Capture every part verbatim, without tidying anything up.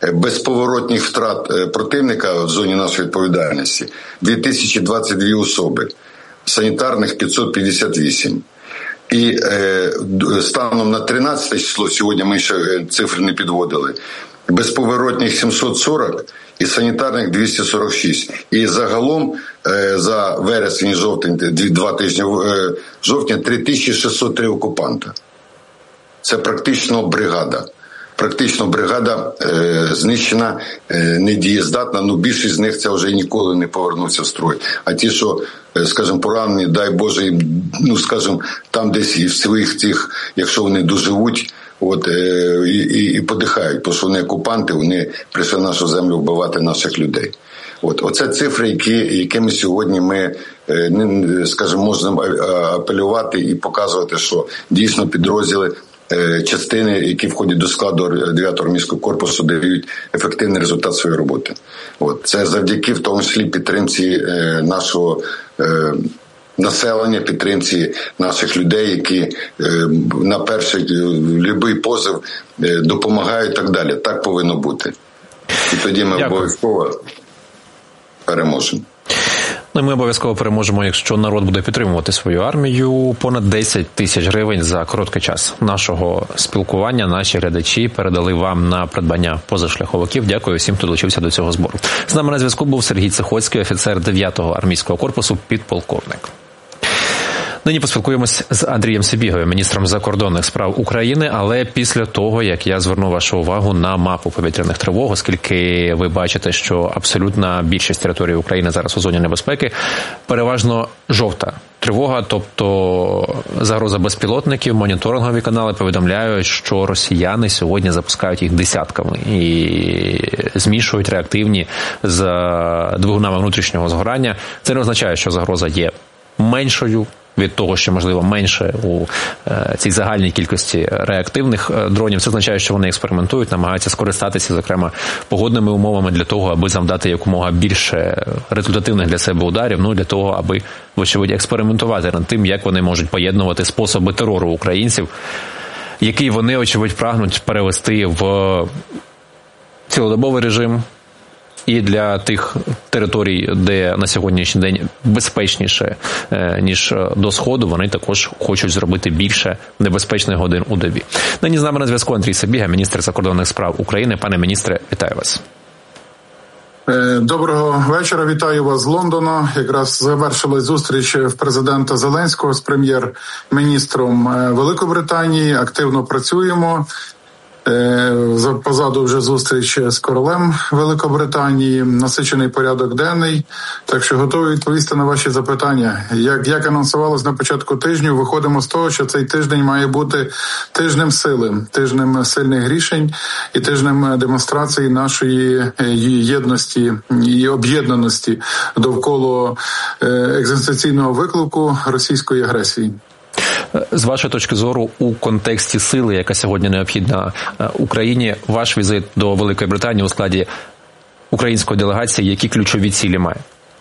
безповоротних втрат противника в зоні нашої відповідальності дві тисячі двадцять дві особи, санітарних п'ятсот п'ятдесят вісім. І е, станом на тринадцяте число, сьогодні ми ще цифри не підводили, безповоротних сімсот сорок і санітарних двісті сорок шість. І загалом е, за вересень і жовтень, два тижні е, жовтня, три тисячі шістсот три окупанта. Це практично бригада. Практично бригада е, знищена, е, недієздатна, ну більшість з них це вже ніколи не повернуться в строй. А ті, що, е, скажімо, поранені, дай Боже, їм, ну, скажімо, там десь і в своїх цих, якщо вони доживуть, от, е, і, і, і подихають, тому що вони окупанти, вони прийшли в нашу землю вбивати наших людей. От, оце цифри, які, якими сьогодні ми, е, скажімо, можемо апелювати і показувати, що дійсно підрозділи, частини, які входять до складу дев'ятого армійського корпусу, дають ефективний результат своєї роботи. От. Це завдяки, в тому числі, підтримці е, нашого е, населення, підтримці наших людей, які е, на перший будь-який позов е, допомагають і так далі. Так повинно бути. І тоді ми Дякую. обов'язково переможемо. Ну, ми обов'язково переможемо, якщо народ буде підтримувати свою армію. Понад десять тисяч гривень за короткий час нашого спілкування наші глядачі передали вам на придбання позашляховиків. Дякую всім, хто долучився до цього збору. З нами на зв'язку був Сергій Цихоцький, офіцер дев'ятого армійського корпусу, підполковник. Нині поспілкуємось з Андрієм Сибігою, міністром закордонних справ України, але після того, як я зверну вашу увагу на мапу повітряних тривог, оскільки ви бачите, що абсолютна більшість території України зараз у зоні небезпеки, переважно жовта тривога, тобто загроза безпілотників, моніторингові канали повідомляють, що росіяни сьогодні запускають їх десятками і змішують реактивні з двигунами внутрішнього згорання. Це не означає, що загроза є меншою від того, що, можливо, менше у е, цій загальній кількості реактивних е, дронів. Це означає, що вони експериментують, намагаються скористатися, зокрема, погодними умовами для того, аби завдати якомога більше результативних для себе ударів, ну, для того, аби, вочевидь, експериментувати над тим, як вони можуть поєднувати способи терору українців, який вони, очевидь, прагнуть перевести в цілодобовий режим, і для тих територій, де на сьогоднішній день безпечніше, ніж до Сходу, вони також хочуть зробити більше небезпечних годин у добі. Нині з нами на зв'язку Андрій Сибіга, міністр закордонних справ України. Пане міністре, вітаю вас. Доброго вечора, вітаю вас з Лондона. Якраз завершилась зустріч в президента Зеленського з прем'єр-міністром Великобританії. Активно працюємо. Позаду вже зустріч з королем Великобританії, насичений порядок денний, так що готові відповісти на ваші запитання. Як, як анонсувалось на початку тижню, виходимо з того, що цей тиждень має бути тижнем сили, тижнем сильних рішень і тижнем демонстрації нашої єдності і об'єднаності довкола екзистенційного виклику російської агресії. З вашої точки зору, у контексті сили, яка сьогодні необхідна Україні, ваш візит до Великої Британії у складі української делегації, які ключові цілі має?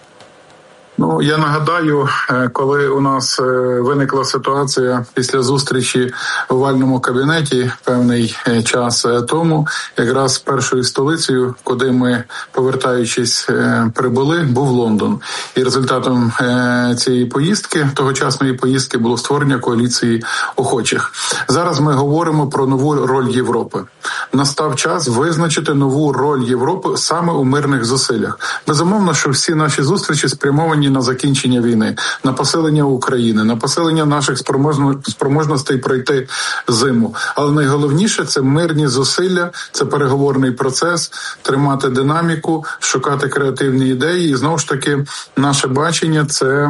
Ну, я нагадаю, коли у нас виникла ситуація після зустрічі в овальному кабінеті певний час тому, якраз першою столицею, куди ми, повертаючись, прибули, був Лондон. І результатом цієї поїздки, тогочасної поїздки, було створення коаліції охочих. Зараз ми говоримо про нову роль Європи. Настав час визначити нову роль Європи саме у мирних зусиллях. Безумовно, що всі наші зустрічі спрямовані на закінчення війни, на посилення України, на посилення наших спроможностей пройти зиму. Але найголовніше – це мирні зусилля, це переговорний процес, тримати динаміку, шукати креативні ідеї. І знову ж таки, наше бачення – це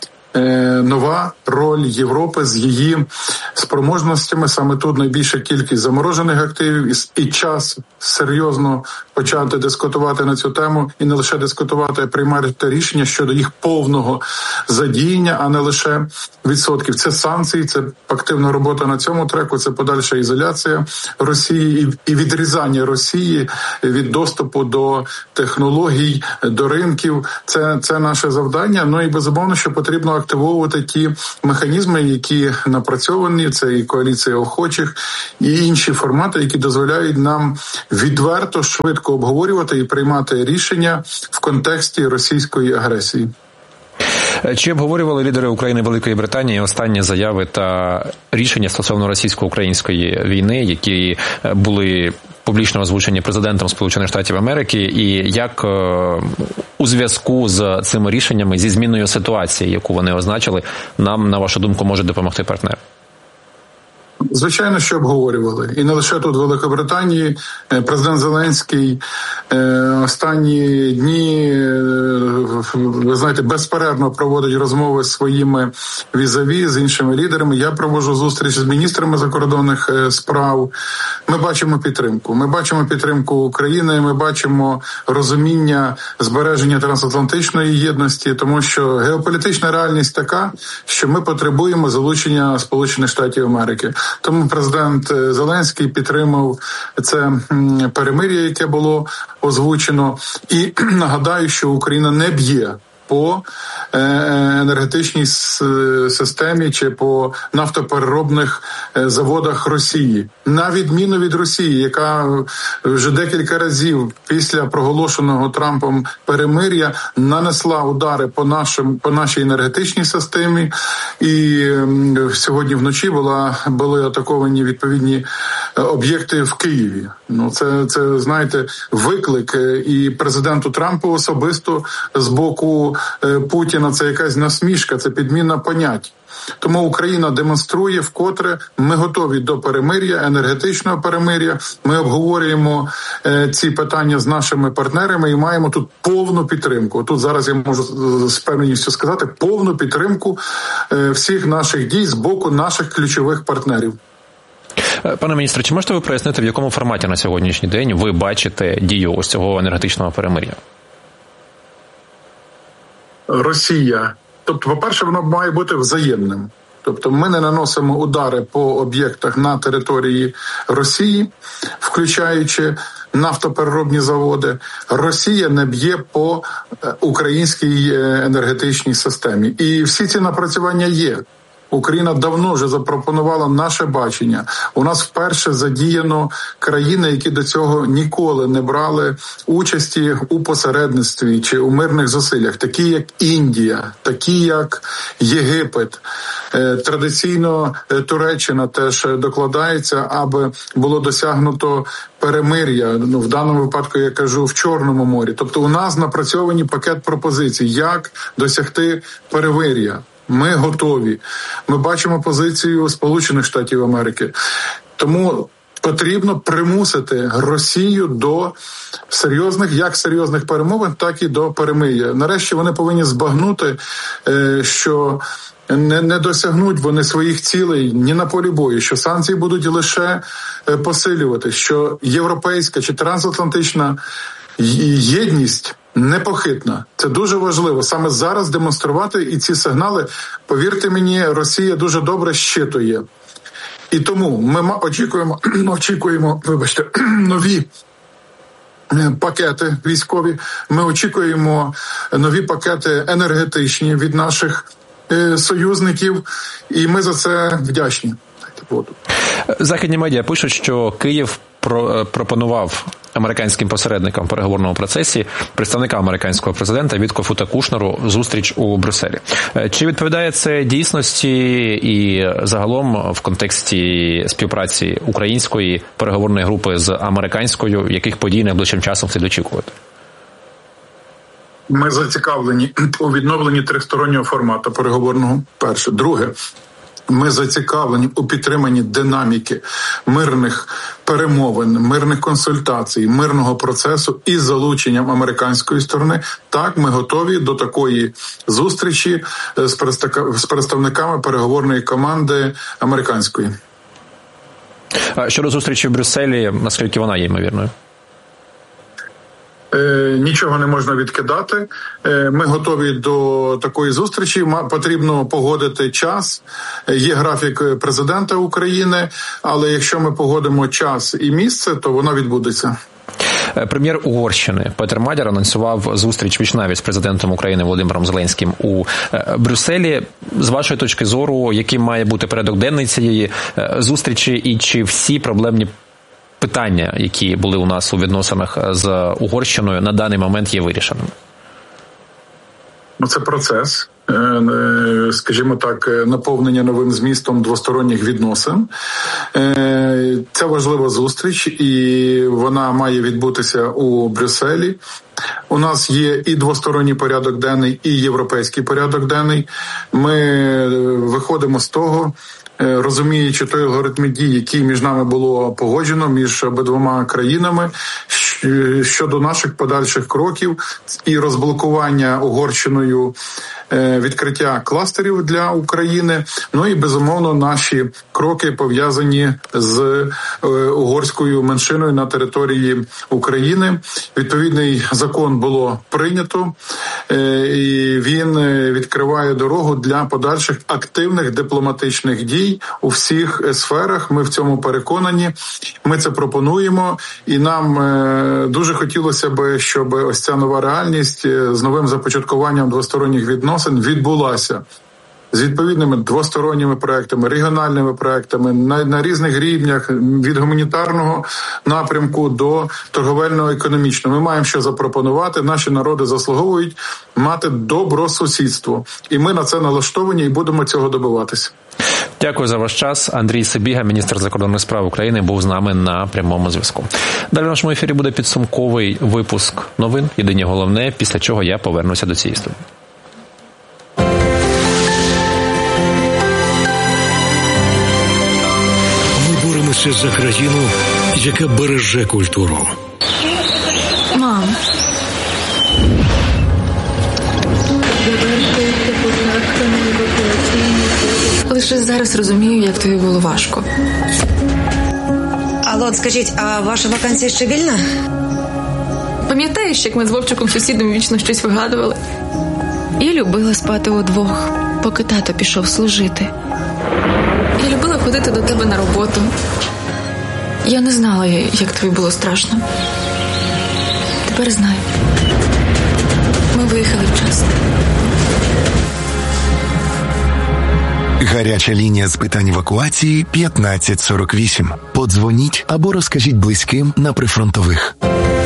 нова роль Європи з її спроможностями. Саме тут найбільша кількість заморожених активів і час серйозно почати дискутувати на цю тему і не лише дискутувати, а приймати рішення щодо їх повного задіяння, а не лише відсотків. Це санкції, це активна робота на цьому треку, це подальша ізоляція Росії і відрізання Росії від доступу до технологій, до ринків. Це, це наше завдання. Ну і безумовно, що потрібно активовувати ті механізми, які напрацьовані, це і коаліція охочих, і інші формати, які дозволяють нам відверто, швидко обговорювати і приймати рішення в контексті російської агресії. Чи обговорювали лідери України і Великої Британії останні заяви та рішення стосовно російсько-української війни, які були публічно озвучені президентом Сполучених Штатів Америки, і як у зв'язку з цими рішеннями, зі зміною ситуації, яку вони означили, нам, на вашу думку, може допомогти партнер? Звичайно, що обговорювали. І не лише тут, в Великобританії. Президент Зеленський останні дні, ви знаєте, безперервно проводить розмови з своїми візаві, з іншими лідерами. Я проводжу зустріч з міністрами закордонних справ. Ми бачимо підтримку. Ми бачимо підтримку України, ми бачимо розуміння збереження трансатлантичної єдності, тому що геополітична реальність така, що ми потребуємо залучення Сполучених Штатів Америки. Тому президент Зеленський підтримав це перемир'я, яке було озвучено. І нагадаю, що Україна не б'є по енергетичній системі чи по нафтопереробних заводах Росії. На відміну від Росії, яка вже декілька разів після проголошеного Трампом перемир'я нанесла удари по нашим, по нашій енергетичній системі. І сьогодні вночі була, були атаковані відповідні об'єкти в Києві. Ну, це, це, знаєте, виклик і президенту Трампу особисто з боку Путіна. Це якась насмішка, це підміна понять. Тому Україна демонструє вкотре, ми готові до перемир'я, енергетичного перемир'я. Ми обговорюємо е, ці питання з нашими партнерами і маємо тут повну підтримку. Тут зараз я можу з певністю сказати, повну підтримку е, всіх наших дій з боку наших ключових партнерів. Пане міністре, чи можете ви прояснити, в якому форматі на сьогоднішній день ви бачите дію ось цього енергетичного перемир'я? Росія. Тобто, по-перше, воно має бути взаємним. Тобто ми не наносимо удари по об'єктах на території Росії, включаючи нафтопереробні заводи. Росія не б'є по українській енергетичній системі. І всі ці напрацювання є. Україна давно вже запропонувала наше бачення. У нас вперше задіяно країни, які до цього ніколи не брали участі у посередництві чи у мирних зусиллях, такі як Індія, такі як Єгипет. Традиційно Туреччина теж докладається, аби було досягнуто перемир'я, ну, в даному випадку, я кажу, в Чорному морі. Тобто у нас напрацьовані пакет пропозицій, як досягти перемир'я. Ми готові. Ми бачимо позицію Сполучених Штатів Америки. Тому потрібно примусити Росію до серйозних, як серйозних перемовин, так і до перемир'я. Нарешті вони повинні збагнути, що не, не досягнуть вони своїх цілей ні на полі бою, що санкції будуть лише посилювати, що європейська чи трансатлантична єдність непохитна. Це дуже важливо. Саме зараз демонструвати і ці сигнали, повірте мені, Росія дуже добре щитує. І тому ми очікуємо, очікуємо, вибачте, нові пакети військові, ми очікуємо нові пакети енергетичні від наших е, союзників, і ми за це вдячні. Західні медіа пишуть, що Київ про, пропонував американським посередникам в переговорному процесі представника американського президента Віткофу та Кушнеру зустріч у Брюсселі. Чи відповідає це дійсності і загалом в контексті співпраці української переговорної групи з американською, яких подій найближчим часом слід очікувати? Ми зацікавлені у відновленні тристороннього формату переговорного. Перше. Друге. Ми зацікавлені у підтриманні динаміки мирних перемовин, мирних консультацій, мирного процесу із залученням американської сторони. Так, ми готові до такої зустрічі з представниками переговорної команди американської. А щодо зустрічі в Брюсселі, наскільки вона є ймовірною? Нічого не можна відкидати. Ми готові до такої зустрічі. Потрібно погодити час. Є графік президента України, але якщо ми погодимо час і місце, то воно відбудеться. Прем'єр Угорщини Петер Мадяр анонсував зустріч віч-навіч з президентом України Володимиром Зеленським у Брюсселі. З вашої точки зору, яким має бути порядок денний цієї зустрічі і чи всі проблемні питання, які були у нас у відносинах з Угорщиною, на даний момент є вирішеними? Ну, це процес, скажімо так, наповнення новим змістом двосторонніх відносин. Це важлива зустріч, і вона має відбутися у Брюсселі. У нас є і двосторонній порядок денний, і європейський порядок денний. Ми виходимо з того, розуміючи той алгоритм дій, який між нами було погоджено між обидвома країнами, щодо наших подальших кроків і розблокування Угорщиною відкриття кластерів для України, ну і, безумовно, наші кроки пов'язані з угорською меншиною на території України. Відповідний закон було прийнято, і він відкриває дорогу для подальших активних дипломатичних дій у всіх сферах. Ми в цьому переконані, ми це пропонуємо, і нам дуже хотілося б, щоб ось ця нова реальність з новим започаткуванням двосторонніх відносин відбулася з відповідними двосторонніми проектами, регіональними проектами на, на різних рівнях, від гуманітарного напрямку до торговельно-економічного. Ми маємо що запропонувати. Наші народи заслуговують мати добросусідство. І ми на це налаштовані і будемо цього добиватися. Дякую за ваш час. Андрій Сибіга, міністр закордонних справ України, був з нами на прямому зв'язку. Далі в нашому ефірі буде підсумковий випуск новин «Єдині головне», після чого я повернуся до цієї студії. За країну, яка береже культуру. Мам. Лише зараз розумію, як тобі було важко. Алло, скажіть, а ваша вакансія ще вільна? Пам'ятаєш, як ми з Вовчиком сусідом вічно щось вигадували? Я любила спати удвох, поки тато пішов служити. Я любила ходити до тебе на роботу. Я не знала, як тобі було страшно. Тепер знаю. Ми виїхали вчасно. Гаряча лінія з питань евакуації п'ятнадцять сорок вісім. Подзвоніть або розкажіть близьким на прифронтових.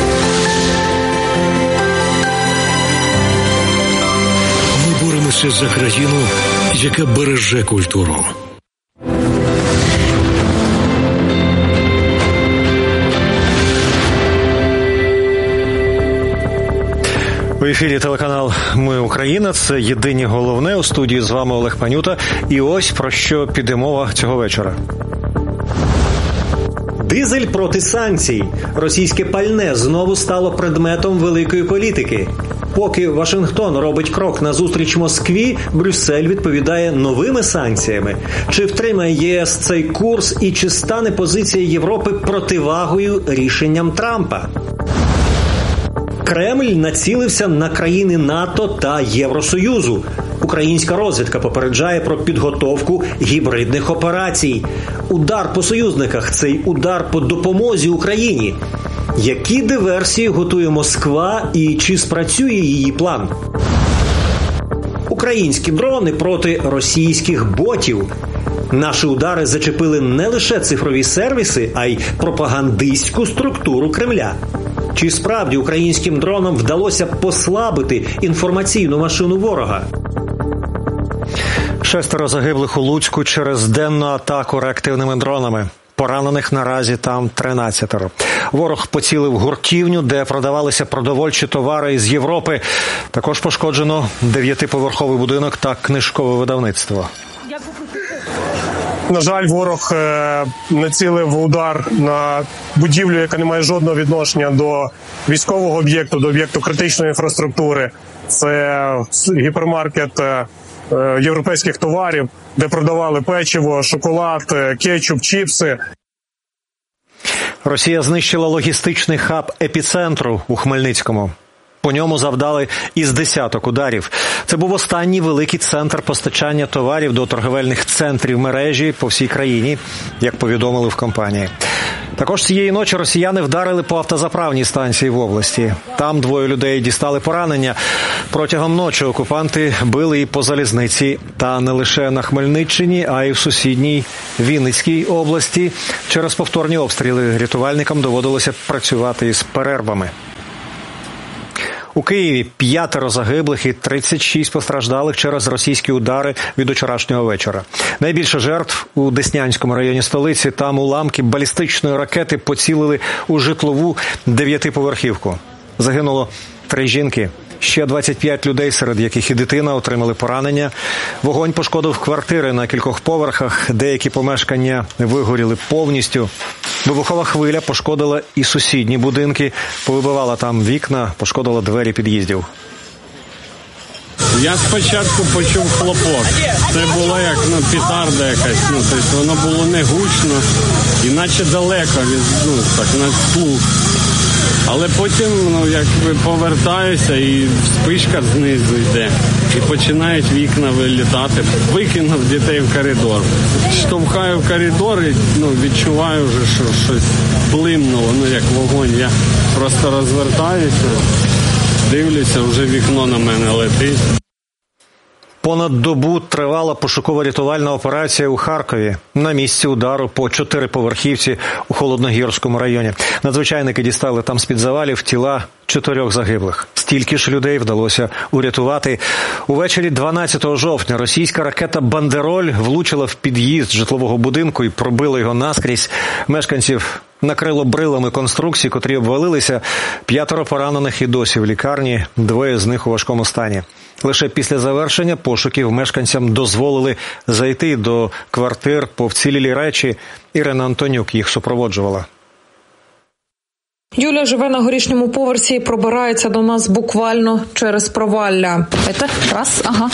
Ми боремося за країну, яка береже культуру. В ефірі телеканал «Ми Україна». Це єдині головне. У студії з вами Олег Панюта. І ось про що піде мова цього вечора. Дизель проти санкцій. Російське пальне знову стало предметом великої політики. Поки Вашингтон робить крок назустріч Москві, Брюссель відповідає новими санкціями. Чи втримає ЄС цей курс і чи стане позиція Європи противагою рішенням Трампа? Кремль націлився на країни НАТО та Євросоюзу. Українська розвідка попереджає про підготовку гібридних операцій. Удар по союзниках – цей удар по допомозі Україні. Які диверсії готує Москва і чи спрацює її план? Українські дрони проти російських ботів. Наші удари зачепили не лише цифрові сервіси, а й пропагандистську структуру Кремля. Чи справді українським дронам вдалося послабити інформаційну машину ворога? Шестеро загиблих у Луцьку через денну атаку реактивними дронами. Поранених наразі там тринадцятеро. Ворог поцілив гуртівню, де продавалися продовольчі товари із Європи. Також пошкоджено дев'ятиповерховий будинок та книжкове видавництво. На жаль, ворог націлив удар на будівлю, яка не має жодного відношення до військового об'єкту, до об'єкту критичної інфраструктури. Це гіпермаркет європейських товарів, де продавали печиво, шоколад, кетчуп, чіпси. Росія знищила логістичний хаб епіцентру у Хмельницькому. По ньому завдали із десяток ударів. Це був останній великий центр постачання товарів до торговельних центрів мережі по всій країні, як повідомили в компанії. Також цієї ночі росіяни вдарили по автозаправній станції в області. Там двоє людей дістали поранення. Протягом ночі окупанти били і по залізниці. Та не лише на Хмельниччині, а й в сусідній Вінницькій області. Через повторні обстріли рятувальникам доводилося працювати із перервами. У Києві п'ятеро загиблих і тридцять шість постраждалих через російські удари від учорашнього вечора. Найбільше жертв у Деснянському районі столиці. Там уламки балістичної ракети поцілили у житлову дев'ятиповерхівку. Загинуло три жінки. Ще двадцять п'ять людей, серед яких і дитина, отримали поранення. Вогонь пошкодив квартири на кількох поверхах. Деякі помешкання вигоріли повністю. Вибухова хвиля пошкодила і сусідні будинки. Повибивала там вікна, пошкодила двері під'їздів. Я спочатку почув хлопок. Це було як ну, петарда якась. Ну, тобто воно було не гучно, іначе далеко від, ну, так, на слух. Але потім, ну, якби повертаюся і спишка знизу йде. І починають вікна вилітати. Викинув дітей в коридор. Штовхаю в коридор і ну, відчуваю вже, що щось блимнуло, ну як вогонь. Я просто розвертаюся, дивлюся, вже вікно на мене летить. Понад добу тривала пошуково-рятувальна операція у Харкові. На місці удару по чотириповерхівці у Холодногірському районі. Надзвичайники дістали там з-під завалів тіла чотирьох загиблих. Стільки ж людей вдалося урятувати. Увечері дванадцятого жовтня російська ракета «Бандероль» влучила в під'їзд житлового будинку і пробила його наскрізь. Мешканців накрило брилами конструкцій, котрі обвалилися. П'ятеро поранених і досі в лікарні, двоє з них у важкому стані. Лише після завершення пошуків мешканцям дозволили зайти до квартир по вцілілі речі. Ірина Антонюк їх супроводжувала. Юля живе на горішньому поверсі і пробирається до нас буквально через провалля. Це раз, ага.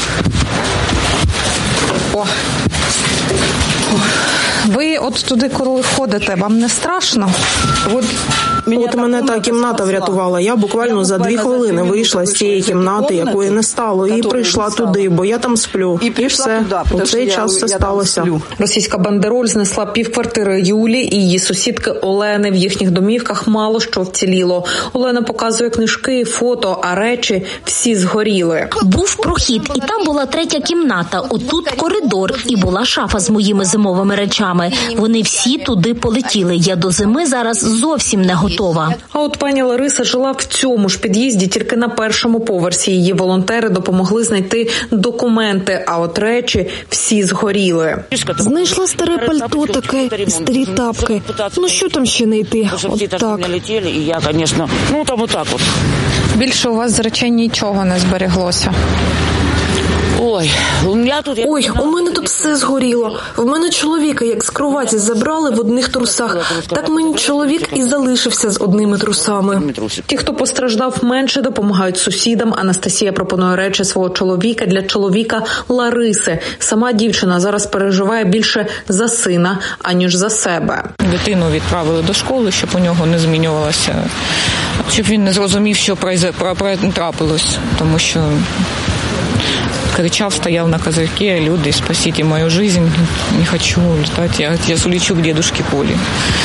О. О. Ви от туди, коли ходите, вам не страшно? От, от мене та кімната врятувала. Я буквально за дві хвилини вийшла з цієї кімнати, якої не стало, і прийшла туди, бо я там сплю. І все. У цей час все сталося. Російська «Бандероль» знесла півквартири Юлі і її сусідки Олени. В їхніх домівках мало що вціліло. Олена показує книжки, фото, а речі всі згоріли. Був прохід, і там була третя кімната. Отут коридор, і була шафа з моїми зимовими речами. Вони всі туди полетіли. Я до зими зараз зовсім не готова. А от пані Лариса жила в цьому ж під'їзді, тільки на першому поверсі. Її волонтери допомогли знайти документи, а от речі всі згоріли. Знайшла старе пальто таке, старі тапки. Ну що там ще знайти? От так. Я, звісно, ну там отак от. Більше у вас з речей нічого не збереглося. Ой, у мене тут... Ой, у мене тут все згоріло. В мене чоловіка, як з кроваті, забрали в одних трусах. Так мені чоловік і залишився з одними трусами. Ті, хто постраждав менше, допомагають сусідам. Анастасія пропонує речі свого чоловіка для чоловіка Лариси. Сама дівчина зараз переживає більше за сина, аніж за себе. Дитину відправили до школи, щоб у нього не змінювалося, щоб він не зрозумів, що трапилось, тому що кричав, стоял на козырьке: люди, спасите мою жизнь, не хочу летать, я, я улечу к дедушке Поле.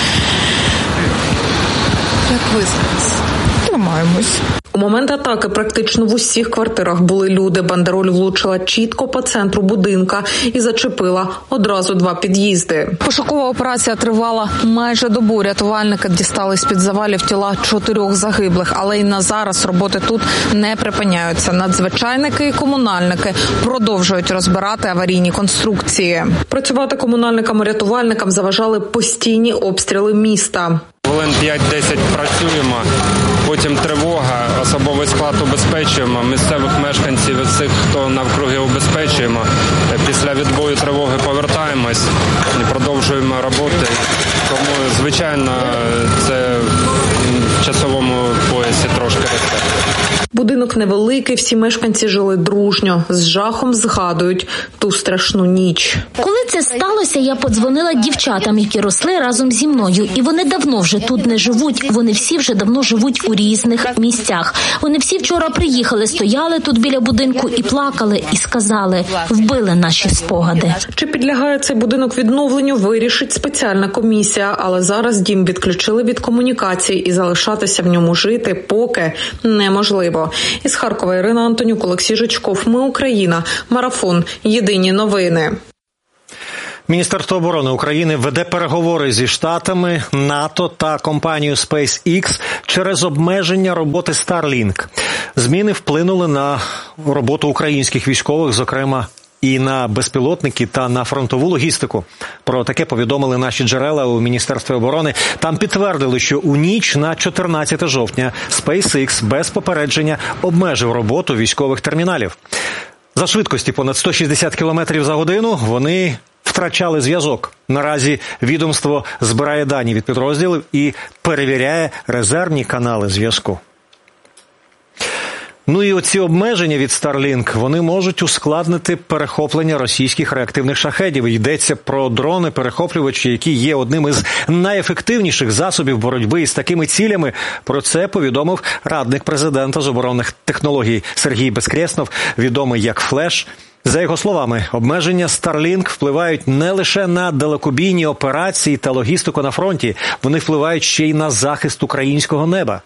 Як ви зараз? Тримаємось. У момент атаки практично в усіх квартирах були люди. «Бандероль» влучила чітко по центру будинка і зачепила одразу два під'їзди. Пошукова операція тривала майже добу. Рятувальники дістали з-під завалів тіла чотирьох загиблих. Але й на зараз роботи тут не припиняються. Надзвичайники і комунальники продовжують розбирати аварійні конструкції. Працювати комунальникам-рятувальникам заважали постійні обстріли міста. Хвилин п'ять-десять працюємо, потім тривога, особовий склад убезпечуємо, місцевих мешканців і всіх, хто навкруги убезпечуємо. Після відбою тривоги повертаємось і продовжуємо роботи. Тому, звичайно, це в часовому поясі трошки росте. Будинок невеликий, всі мешканці жили дружньо. З жахом згадують ту страшну ніч. Коли це сталося, я подзвонила дівчатам, які росли разом зі мною. І вони давно вже тут не живуть. Вони всі вже давно живуть у різних місцях. Вони всі вчора приїхали, стояли тут біля будинку і плакали, і сказали, вбили наші спогади. Чи підлягає цей будинок відновленню, вирішить спеціальна комісія. Але зараз дім відключили від комунікації і залишатися в ньому жити поки неможливо. Із Харкова Ірина Антонюк, Олексій Жичков. Ми Україна. Марафон. Єдині новини. Міністерство оборони України веде переговори зі Штатами, НАТО та компанією SpaceX через обмеження роботи Starlink. Зміни вплинули на роботу українських військових, зокрема і на безпілотники та на фронтову логістику. Про таке повідомили наші джерела у Міністерстві оборони. Там підтвердили, що у ніч на чотирнадцяте жовтня SpaceX без попередження обмежив роботу військових терміналів. За швидкості понад сто шістдесят кілометрів за годину вони втрачали зв'язок. Наразі відомство збирає дані від підрозділів і перевіряє резервні канали зв'язку. Ну і оці обмеження від Starlink, вони можуть ускладнити перехоплення російських реактивних шахедів. Йдеться про дрони-перехоплювачі, які є одним із найефективніших засобів боротьби із такими цілями. Про це повідомив радник президента з оборонних технологій Сергій Безкреснов, відомий як Флеш. За його словами, обмеження Starlink впливають не лише на далекобійні операції та логістику на фронті, вони впливають ще й на захист українського неба.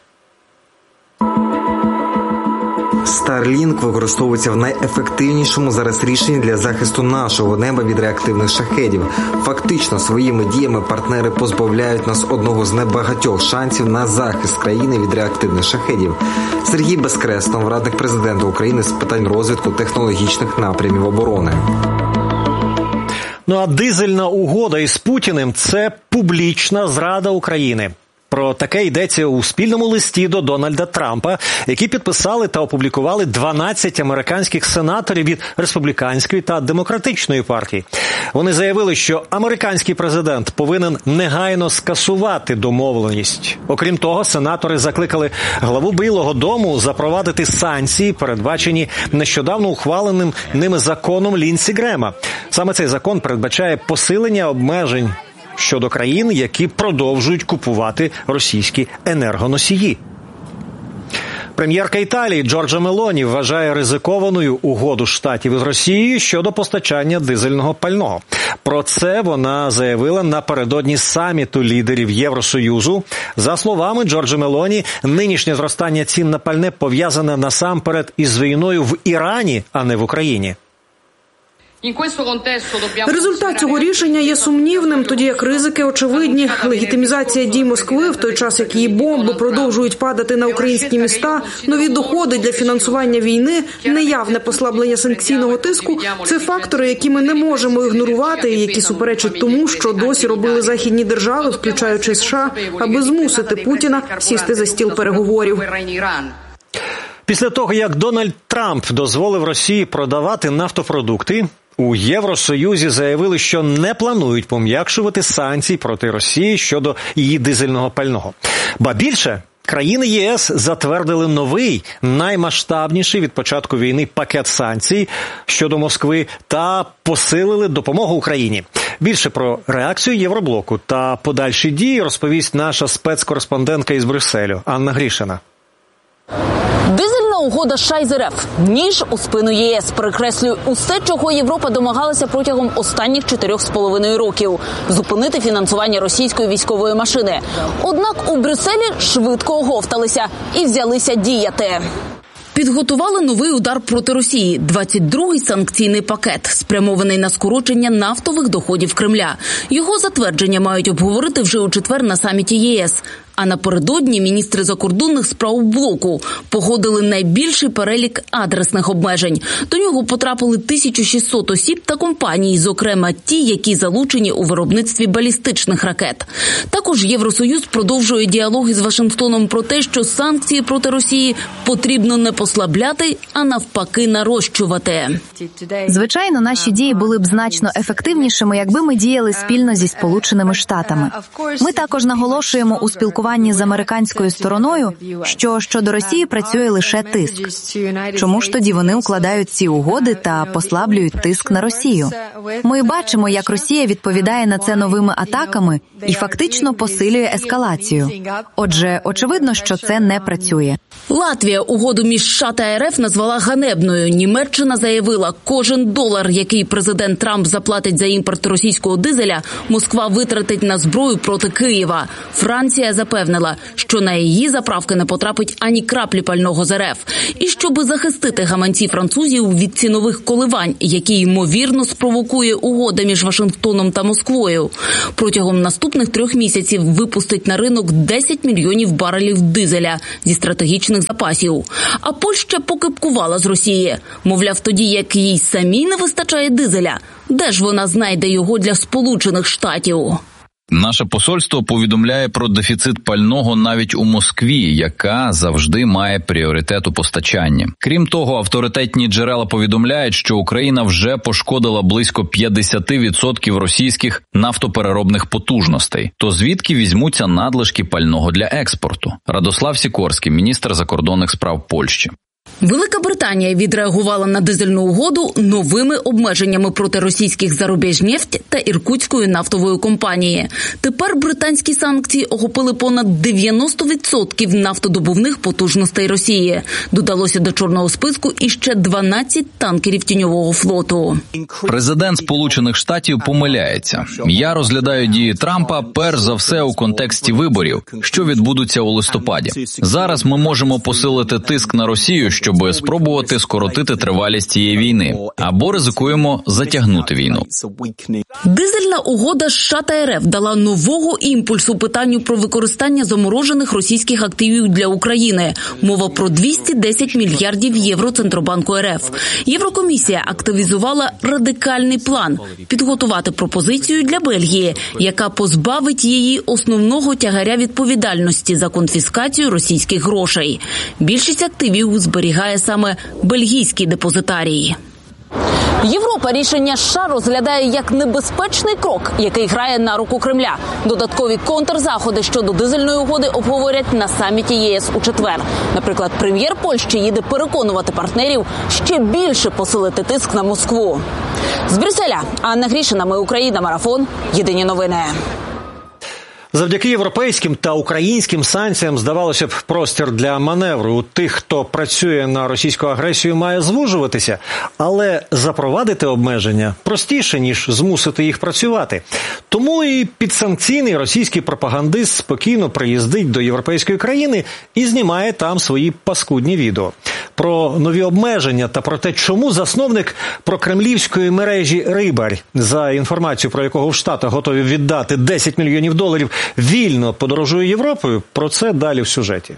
Starlink використовується в найефективнішому зараз рішенні для захисту нашого неба від реактивних шахедів. Фактично, своїми діями партнери позбавляють нас одного з небагатьох шансів на захист країни від реактивних шахедів. Сергій Безкреснов, радник президента України з питань розвитку технологічних напрямів оборони. Ну а дизельна угода із Путіним – це публічна зрада України. Про таке йдеться у спільному листі до Дональда Трампа, які підписали та опублікували дванадцять американських сенаторів від республіканської та демократичної партій. Вони заявили, що американський президент повинен негайно скасувати домовленість. Окрім того, сенатори закликали главу Білого дому запровадити санкції, передбачені нещодавно ухваленим ними законом Лінсі Грема. Саме цей закон передбачає посилення обмежень щодо країн, які продовжують купувати російські енергоносії. Прем'єрка Італії Джорджа Мелоні вважає ризикованою угоду Штатів із Росією щодо постачання дизельного пального. Про це вона заявила напередодні саміту лідерів Євросоюзу. За словами Джорджа Мелоні, нинішнє зростання цін на пальне пов'язане насамперед із війною в Ірані, а не в Україні. Результат цього рішення є сумнівним, тоді як ризики очевидні. Легітимізація дій Москви, в той час як її бомби продовжують падати на українські міста, нові доходи для фінансування війни, неявне послаблення санкційного тиску – це фактори, які ми не можемо ігнорувати і які суперечать тому, що досі робили західні держави, включаючи США, аби змусити Путіна сісти за стіл переговорів. Після того, як Дональд Трамп дозволив Росії продавати нафтопродукти, у Євросоюзі заявили, що не планують пом'якшувати санкції проти Росії щодо її дизельного пального. Ба більше, країни ЄС затвердили новий, наймасштабніший від початку війни пакет санкцій щодо Москви та посилили допомогу Україні. Більше про реакцію Євроблоку та подальші дії розповість наша спецкореспондентка із Брюсселю Анна Грішина. Дизельна угода США із РФ – ніж у спину ЄС, перекреслює усе, чого Європа домагалася протягом останніх чотирьох з половиною років – зупинити фінансування російської військової машини. Однак у Брюсселі швидко оговталися і взялися діяти. Підготували новий удар проти Росії – двадцять другий санкційний пакет, спрямований на скорочення нафтових доходів Кремля. Його затвердження мають обговорити вже у четвер на саміті ЄС. А напередодні міністри закордонних справ блоку погодили найбільший перелік адресних обмежень. До нього потрапили тисяча шістсот осіб та компаній, зокрема ті, які залучені у виробництві балістичних ракет. Також Євросоюз продовжує діалоги з Вашингтоном про те, що санкції проти Росії потрібно не послабляти, а навпаки нарощувати. Звичайно, наші дії були б значно ефективнішими, якби ми діяли спільно зі Сполученими Штатами. Ми також наголошуємо у спілкуванні спілкуванні з американською стороною, що щодо Росії працює лише тиск. Чому ж тоді вони укладають ці угоди та послаблюють тиск на Росію? Ми бачимо, як Росія відповідає на це новими атаками і фактично посилює ескалацію. Отже, очевидно, що це не працює. Латвія угоду між США та РФ назвала ганебною. Німеччина заявила, кожен долар, який президент Трамп заплатить за імпорт російського дизеля, Москва витратить на зброю проти Києва. Франція запевнила, що на її заправки не потрапить ані краплі пального з РФ. І щоби захистити гаманці французів від цінових коливань, які, ймовірно, спровокує угода між Вашингтоном та Москвою, протягом наступних трьох місяців випустить на ринок десять мільйонів барелів дизеля зі стратегічних запасів. А Польща покипкувала з Росії. Мовляв, тоді як їй самій не вистачає дизеля, де ж вона знайде його для Сполучених Штатів? Наше посольство повідомляє про дефіцит пального навіть у Москві, яка завжди має пріоритет у постачанні. Крім того, авторитетні джерела повідомляють, що Україна вже пошкодила близько п'ятдесят відсотків російських нафтопереробних потужностей. То звідки візьмуться надлишки пального для експорту? Радослав Сікорський, міністр закордонних справ Польщі. Велика Британія відреагувала на дизельну угоду новими обмеженнями проти російських «Зарубіжнефть» та Іркутської нафтової компанії. Тепер британські санкції охопили понад дев'яносто відсотків нафтодобувних потужностей Росії. Додалося до чорного списку іще дванадцять танкерів тіньового флоту. Президент Сполучених Штатів помиляється. Я розглядаю дії Трампа перш за все у контексті виборів, що відбудуться у листопаді. Зараз ми можемо посилити тиск на Росію, щоб спробувати скоротити тривалість цієї війни, або ризикуємо затягнути війну. Дизельна угода США та РФ дала нового імпульсу питанню про використання заморожених російських активів для України. Мова про двісті десять мільярдів євро Центробанку РФ. Єврокомісія активізувала радикальний план – підготувати пропозицію для Бельгії, яка позбавить її основного тягаря відповідальності за конфіскацію російських грошей. Більшість активів зберігає саме бельгійський депозитарій. Європа рішення США розглядає як небезпечний крок, який грає на руку Кремля. Додаткові контрзаходи щодо дизельної угоди обговорять на саміті ЄС у четвер. Наприклад, прем'єр Польщі їде переконувати партнерів ще більше посилити тиск на Москву. З Брюсселя Анна Грішина, Ми Україна, Марафон, Єдині новини. Завдяки європейським та українським санкціям, здавалося б, простір для маневру у тих, хто працює на російську агресію, має звужуватися. Але запровадити обмеження простіше, ніж змусити їх працювати. Тому і підсанкційний російський пропагандист спокійно приїздить до європейської країни і знімає там свої паскудні відео. Про нові обмеження та про те, чому засновник прокремлівської мережі «Рибарь», за інформацію про якого в Штатах готові віддати десять мільйонів доларів, вільно подорожує Європою, про це далі в сюжеті.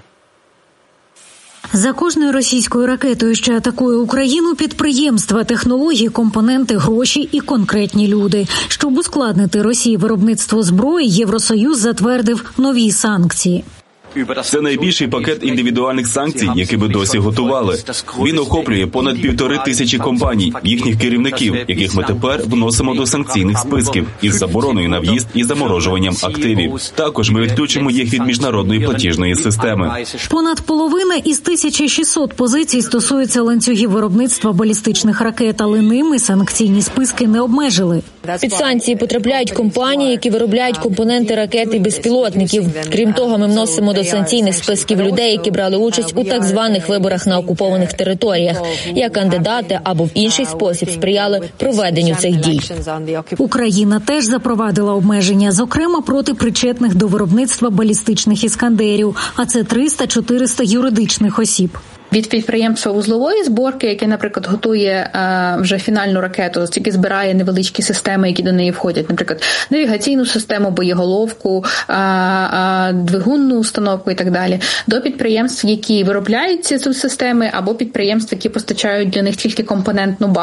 За кожною російською ракетою, що атакує Україну, підприємства, технології, компоненти, гроші і конкретні люди. Щоб ускладнити Росії виробництво зброї, Євросоюз затвердив нові санкції. Це найбільший пакет індивідуальних санкцій, які ми досі готували. Він охоплює понад півтори тисячі компаній, їхніх керівників, яких ми тепер вносимо до санкційних списків із забороною на в'їзд і заморожуванням активів. Також ми відключимо їх від міжнародної платіжної системи. Понад половина із тисяча шістсот позицій стосується ланцюгів виробництва балістичних ракет, але ними санкційні списки не обмежили. Під санкції потрапляють компанії, які виробляють компоненти ракет і безпілотників. Крім того, ми вносимо до санкційних списків людей, які брали участь у так званих виборах на окупованих територіях, як кандидати або в інший спосіб сприяли проведенню цих дій. Україна теж запровадила обмеження, зокрема проти причетних до виробництва балістичних іскандерів, а це триста-чотириста юридичних осіб. Від підприємства вузлової зборки, яке, наприклад, готує а, вже фінальну ракету, тільки збирає невеличкі системи, які до неї входять, наприклад, навігаційну систему, боєголовку, а, а, двигунну установку і так далі, до підприємств, які виробляють ці системи, або підприємств, які постачають для них тільки компонентну базу.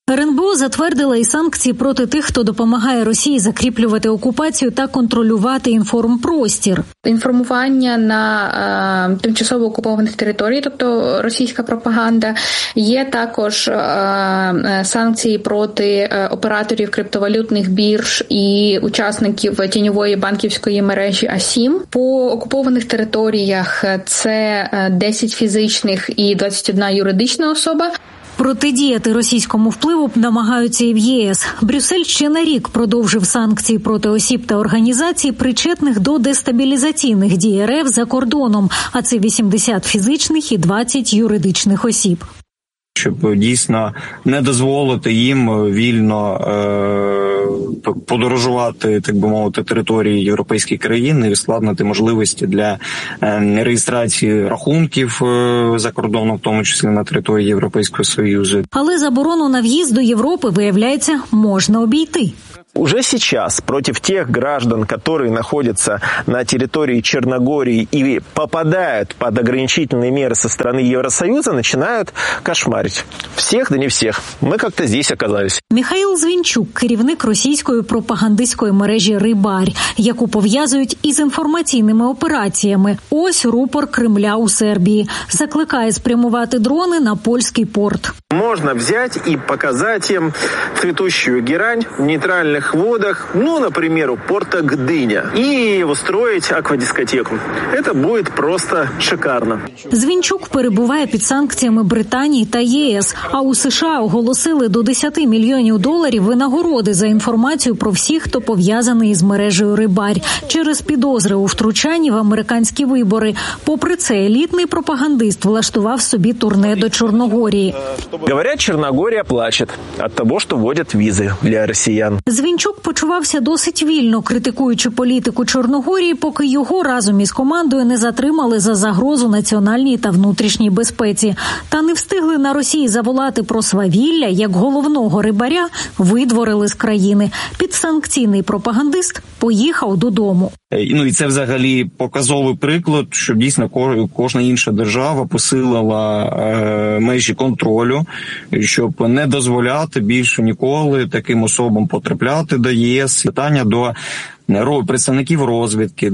ер ен бе о затвердила і санкції проти тих, хто допомагає Росії закріплювати окупацію та контролювати інформпростір. Інформування на е, тимчасово окупованих територіях, тобто російська пропаганда, є також е, санкції проти е, операторів криптовалютних бірж і учасників тіньової банківської мережі а сім. По окупованих територіях це десять фізичних і двадцять одна юридична особа. Протидіяти російському впливу намагаються і в є ес. Брюссель ще на рік продовжив санкції проти осіб та організацій, причетних до дестабілізаційних дій ер еф за кордоном, а це вісімдесят фізичних і двадцять юридичних осіб. Щоб дійсно не дозволити їм вільно е, подорожувати, так би мовити, території європейських країн і ускладнити можливості для е, реєстрації рахунків е, за кордоном, в тому числі на території Європейського Союзу. Але заборону на в'їзд до Європи, виявляється, можна обійти. Уже сейчас против тех граждан, которые находятся на территории Черногории и попадают под ограничительные меры со стороны Евросоюза, начинают кошмарить. Всех, да не всех. Мы как-то здесь оказались. Михаїл Звінчук, керівник російської пропагандистської мережі «Рибарь», яку пов'язують із інформаційними операціями. Ось рупор Кремля у Сербії. Закликає спрямувати дрони на польський порт. Можно взять и показать им цветущую герань в нейтральных водах, ну, например, у порта Гдыня, и устроить аквадискотеку. Это будет просто шикарно. Звінчук перебуває під санкціями Британії та є ес, а у США оголосили до десять мільйонів доларів винагороди за інформацію про всіх, хто пов'язаний із мережею «Рибарь» через підозри у втручанні в американські вибори. Попри це, елітний пропагандист влаштував собі турне до Чорногорії. Говорят, Черногория плачет от того, что вводят визы для россиян. Звінчук почувався досить вільно, критикуючи політику Чорногорії, поки його разом із командою не затримали за загрозу національній та внутрішній безпеці. Та не встигли на Росії заволати про свавілля, як головного рибаря видворили з країни. Підсанкційний пропагандист поїхав додому. Ну і це взагалі показовий приклад, що дійсно кожна інша держава посилила е, межі контролю, щоб не дозволяти більше ніколи таким особам потрапляти до є ес. Питання до представників розвідки,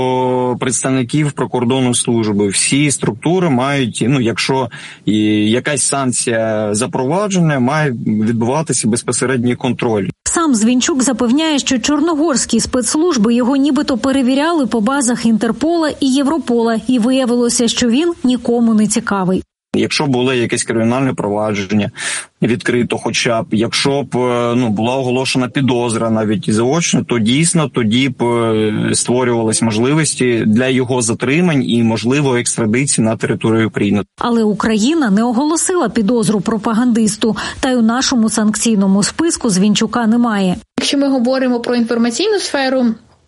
до представників прикордонної служби. Всі структури мають, ну, якщо і якась санкція запроваджена, має відбуватися безпосередній контроль. Сам Звінчук запевняє, що чорногорські спецслужби його нібито перевіряли по базах Інтерпола і Європола, і виявилося, що він нікому не цікавий. Якщо було якесь кримінальне провадження відкрито, хоча б, якщо б ну була оголошена підозра навіть і заочно, то дійсно тоді б створювались можливості для його затримань і, можливо, екстрадиції на територію України. Але Україна не оголосила підозру пропагандисту, та й у нашому санкційному списку Звінчука немає. Якщо ми говоримо про інформаційну сферу,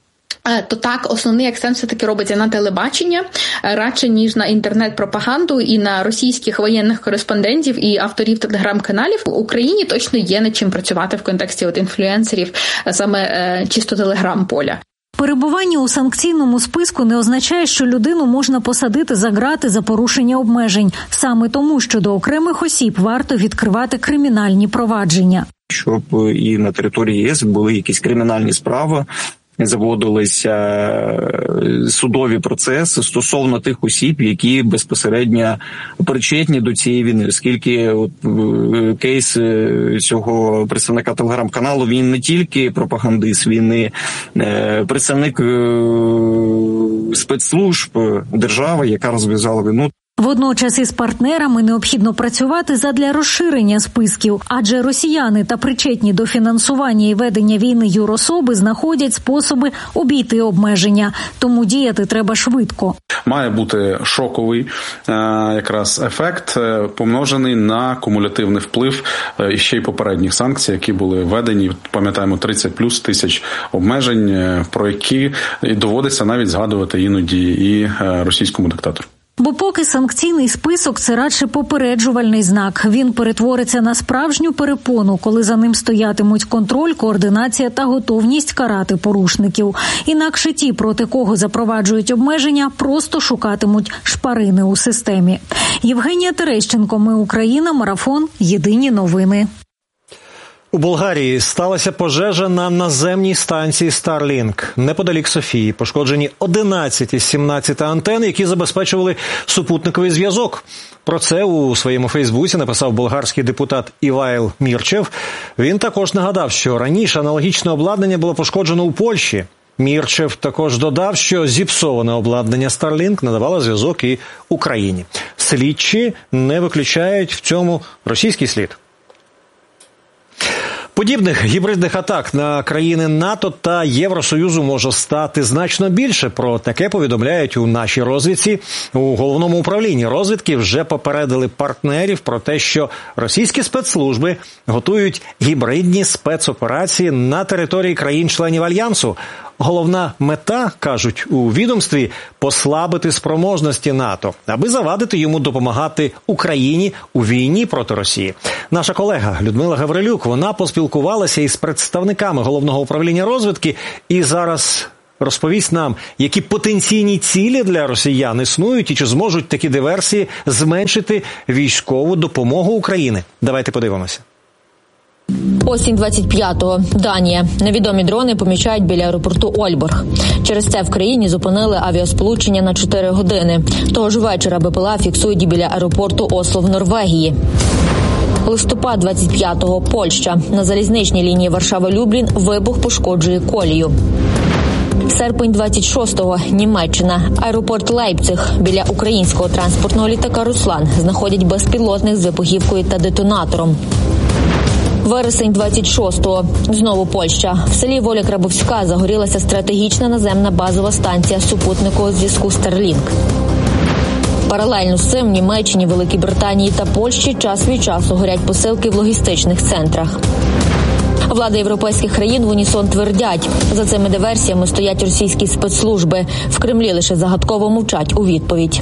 то так, основний акцент все-таки робиться на телебачення, радше ніж на інтернет-пропаганду і на російських воєнних кореспондентів і авторів телеграм-каналів. В Україні точно є над чим працювати в контексті от інфлюенсерів, саме е, чисто телеграм-поля. Перебування у санкційному списку не означає, що людину можна посадити за ґрати за порушення обмежень. Саме тому, що до окремих осіб варто відкривати кримінальні провадження. Щоб і на території є ес були якісь кримінальні справи, заводилися судові процеси стосовно тих осіб, які безпосередньо причетні до цієї війни, оскільки от, кейс цього представника телеграм-каналу, він не тільки пропагандист, він і представник спецслужб держави, яка розв'язала війну. Водночас із партнерами необхідно працювати задля розширення списків, адже росіяни та причетні до фінансування і ведення війни юрособи знаходять способи обійти обмеження. Тому діяти треба швидко. Має бути шоковий якраз ефект, помножений на кумулятивний вплив ще й попередніх санкцій, які були введені, пам'ятаємо, тридцять плюс тисяч обмежень, про які доводиться навіть згадувати іноді і російському диктатору. Бо поки санкційний список – це радше попереджувальний знак. Він перетвориться на справжню перепону, коли за ним стоятимуть контроль, координація та готовність карати порушників. Інакше ті, проти кого запроваджують обмеження, просто шукатимуть шпарини у системі. Євгенія Терещенко, Ми Україна, Марафон, Єдині новини. У Болгарії сталася пожежа на наземній станції Starlink неподалік Софії. Пошкоджені одинадцять із сімнадцяти антен, які забезпечували супутниковий зв'язок. Про це у своєму Фейсбуці написав болгарський депутат Івайл Мірчев. Він також нагадав, що раніше аналогічне обладнання було пошкоджено у Польщі. Мірчев також додав, що зіпсоване обладнання Starlink надавало зв'язок і Україні. Слідчі не виключають в цьому російський слід. Подібних гібридних атак на країни НАТО та Євросоюзу може стати значно більше. Про таке повідомляють у нашій розвідці. У Головному управлінні розвідки вже попередили партнерів про те, що російські спецслужби готують гібридні спецоперації на території країн-членів Альянсу. Головна мета, кажуть у відомстві, послабити спроможності НАТО, аби завадити йому допомагати Україні у війні проти Росії. Наша колега Людмила Гаврилюк, вона поспілкувалася із представниками Головного управління розвідки і зараз розповість нам, які потенційні цілі для росіян існують і чи зможуть такі диверсії зменшити військову допомогу України. Давайте подивимося. Осінь двадцять п'ятого. Данія. Невідомі дрони помічають біля аеропорту Ольборг. Через це в країні зупинили авіасполучення на чотири години. Того ж вечора БПЛА фіксують і біля аеропорту Осло в Норвегії. Листопад двадцять п'ятого. Польща. На залізничній лінії Варшава-Люблін вибух пошкоджує колію. Серпень двадцять шостого. Німеччина. Аеропорт Лейпциг. Біля українського транспортного літака «Руслан» знаходять безпілотник з вибухівкою та детонатором. Вересень двадцять шостого. Знову Польща. В селі Воля Крабовська загорілася стратегічна наземна базова станція супутникового зв'язку Starlink. Паралельно з цим в Німеччині, Великій Британії та Польщі час від часу горять посилки в логістичних центрах. Влади європейських країн в унісон твердять, за цими диверсіями стоять російські спецслужби. В Кремлі лише загадково мовчать у відповідь.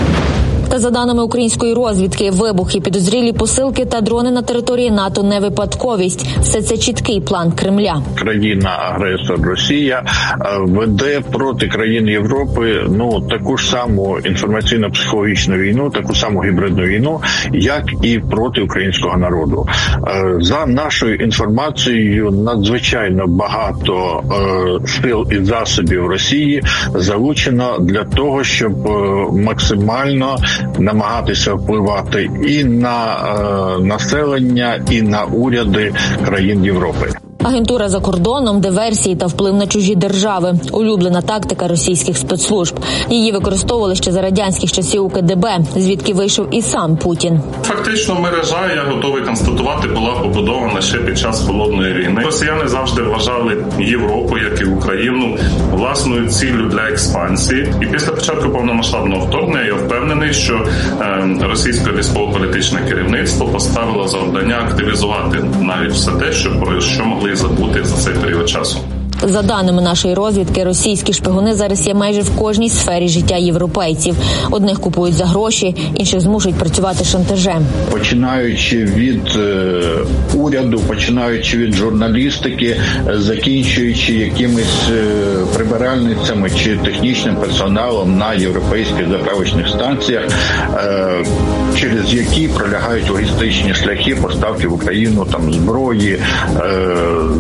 Та за даними української розвідки, вибухи, підозрілі посилки та дрони на території НАТО не випадковість. Все це чіткий план Кремля. Країна-агресор Росія веде проти країн Європи ну таку ж саму інформаційно-психологічну війну, таку саму гібридну війну, як і проти українського народу. За нашою інформацією, надзвичайно багато сил і засобів Росії залучено для того, щоб максимально намагатися впливати і на е, населення, і на уряди країн Європи. Агентура за кордоном, диверсії та вплив на чужі держави – улюблена тактика російських спецслужб. Її використовували ще за радянських часів у Ке Де Бе, звідки вийшов і сам Путін. Фактично мережа, я готовий констатувати, була побудована ще під час Холодної війни. Росіяни завжди вважали Європу, як і Україну, власною ціллю для експансії. І після початку повномасштабного вторгнення я впевнений, що е, російське військово-політичне керівництво поставило завдання активізувати навіть все те, що, про що могли забути за цей період часу. За даними нашої розвідки, російські шпигуни зараз є майже в кожній сфері життя європейців. Одних купують за гроші, інших змушують працювати шантажем. Починаючи від е, уряду, починаючи від журналістики, закінчуючи якимись е, прибиральницями чи технічним персоналом на європейських заправочних станціях, е, через які пролягають логістичні шляхи поставки в Україну там зброї, е,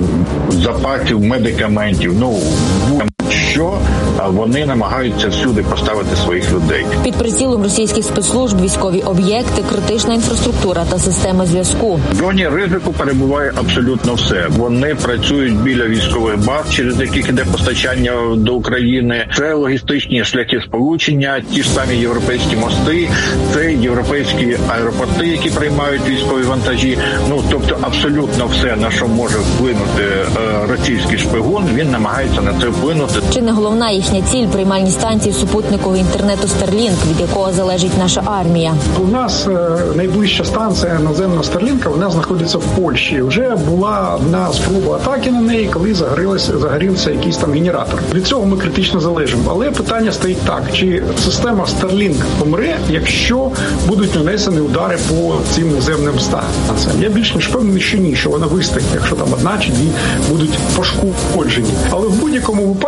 запасів, медикаментів. Ну, що вони намагаються всюди поставити своїх людей. Під прицілом російських спецслужб військові об'єкти, критична інфраструктура та система зв'язку. В зоні ризику перебуває абсолютно все. Вони працюють біля військових баз, через яких іде постачання до України. Це логістичні шляхи сполучення, ті ж самі європейські мости, це європейські аеропорти, які приймають військові вантажі. Ну, тобто абсолютно все, на що може вплинути е, російський шпигун, він намагається на це вплинути. Чи не головна їхня ціль – приймальні станції супутникового інтернету Starlink, від якого залежить наша армія? У нас е, найближча станція наземна Starlink, вона знаходиться в Польщі. Вже була одна спроба атаки на неї, коли загорілося, загорівся якийсь там генератор. Від цього ми критично залежимо. Але питання стоїть так, чи система Starlink помре, якщо будуть нанесені удари по цим наземним станціям? Я більш ніж впевнений, що ні, що вона вистоїть, якщо там одна чи дві будуть пошкоджені. Але в будь-якому випадку це